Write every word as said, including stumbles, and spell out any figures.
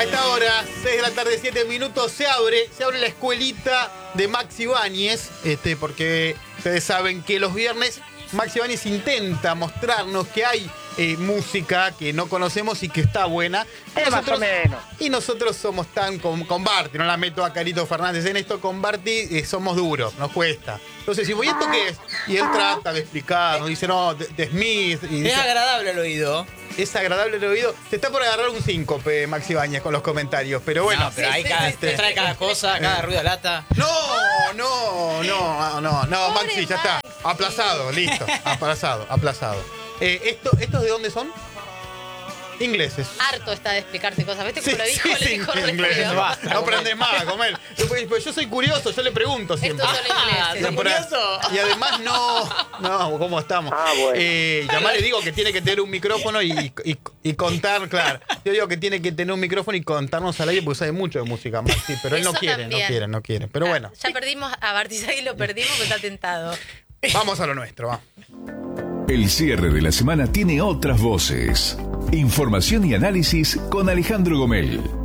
esta hora, seis de la tarde, siete minutos, se abre, se abre la escuelita de Max Ibáñez, este, porque ustedes saben que los viernes Max Ibáñez intenta mostrarnos que hay eh, música que no conocemos y que está buena. Y Eh, nosotros, más o menos. y nosotros somos tan con, con Barty, no la meto a Carito Fernández en esto, con Barty eh, somos duros, nos cuesta. Entonces, si voy, ¿esto qué es? Y él trata de explicar, nos dice, no, de, de Smith. Y dice, Es agradable el oído. es agradable el oído. Se está por agarrar un síncope, Max Ibáñez, con los comentarios. Pero bueno, No, pero ahí sí, cada, sí, te sí. trae cada cosa, cada ruido de lata. No, no, no, no, no, Maxi, ya está. Aplazado, listo. Aplazado, aplazado. Eh, esto, ¿Estos de dónde son? Ingleses. Harto está de explicarte cosas. ¿Viste Sí, cómo lo dijo? sí, Le sí, dijo re ingleses. feo. Basta, No aprendes más a comer. Pues yo soy curioso, yo le pregunto siempre. Estos son ingleses. ¿Sos curioso? Y además no, no, ¿cómo estamos? Ah, bueno. Eh, y además le digo que tiene que tener un micrófono y, y, y contar, claro. Yo digo que tiene que tener un micrófono y contarnos al aire porque sabe mucho de música, Maxi, pero él no Eso quiere, también. no quiere, no quiere. Pero bueno, Ya perdimos a Bartizagui, lo perdimos, pero está tentado. vamos a lo nuestro, va. El cierre de la semana tiene otras voces. Información y análisis con Alejandro Gomel.